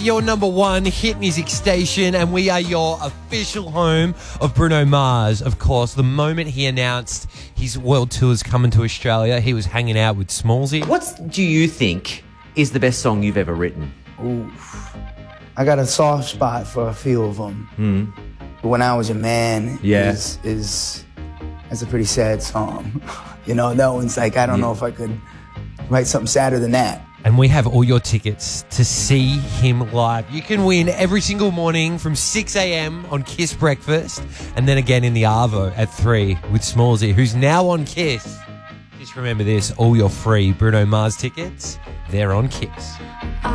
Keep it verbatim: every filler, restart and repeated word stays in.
your number one hit music station, and we are your official home of Bruno Mars. Of course, the moment he announced his world tour's coming to Australia, he was hanging out with Smallsy. What do you think is the best song you've ever written? Oof. I got a soft spot for a few of them. Mm. When I Was a Man Yeah. is, is that's a pretty sad song. You know, that one's like, I don't Yeah. know if I could write something sadder than that. And we have all your tickets to see him live. You can win every single morning from six a.m. on Kiss Breakfast, and then again in the Arvo at three with Smallsy, who's now on Kiss. Just remember this, all your free Bruno Mars tickets, they're on Kiss.